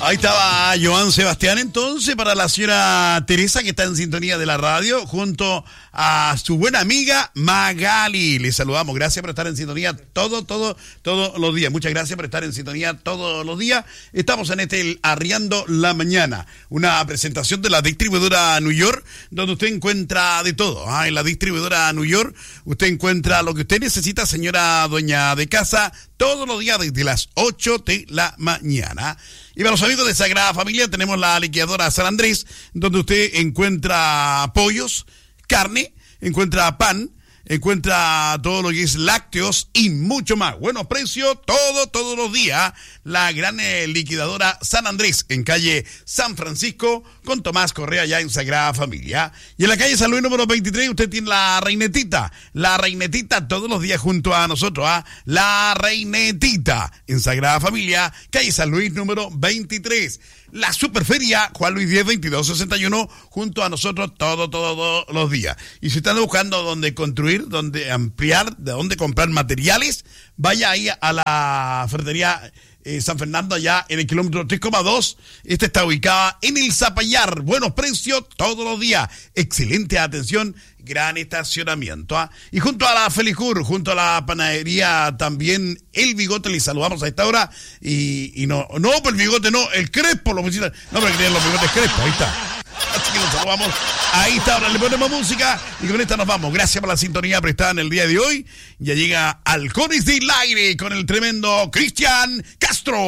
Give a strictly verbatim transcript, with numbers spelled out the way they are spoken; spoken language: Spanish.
Ahí estaba Joan Sebastián, entonces, para la señora Teresa, que está en sintonía de la radio, junto a su buena amiga Magali. Les saludamos, gracias por estar en sintonía todo, todo, todos los días. Muchas gracias por estar en sintonía todos los días. Estamos en este el Arriando la Mañana, una presentación de la distribuidora New York, donde usted encuentra de todo. Ah, en la distribuidora New York, usted encuentra lo que usted necesita, señora dueña de casa, todos los días desde las ocho de la mañana. Y para los amigos de Sagrada Familia tenemos la liquidadora San Andrés, donde usted encuentra pollos, carne, encuentra pan, encuentra todo lo que es lácteos y mucho más. Buenos precios, todo, todos los días. La gran eh, liquidadora San Andrés, en calle San Francisco, con Tomás Correa, ya en Sagrada Familia. Y en la calle San Luis número veintitrés, usted tiene la Reinetita. La Reinetita todos los días junto a nosotros, ¿ah? La Reinetita, en Sagrada Familia, calle San Luis número veintitrés. La Superferia, Juan Luis diez, veintidós sesenta y uno, junto a nosotros todos, todos, todos los días. Y si están buscando dónde construir, dónde ampliar, de dónde comprar materiales, vaya ahí a la ferretería eh, San Fernando, allá en el kilómetro tres coma dos. Esta está ubicada en el Zapallar. Buenos precios todos los días. Excelente atención. Gran estacionamiento, ¿ah? Y junto a la Felicur, junto a la panadería también El Bigote, les saludamos a esta hora. Y, y no, no, pues el Bigote no, el Crespo lo visitan. No, pero que los bigotes Crespo, ahí está. Así que nos saludamos. Ahí está, ahora le ponemos música y con esta nos vamos. Gracias por la sintonía prestada en el día de hoy. Ya llega Halcones del Aire con el tremendo Cristian Castro.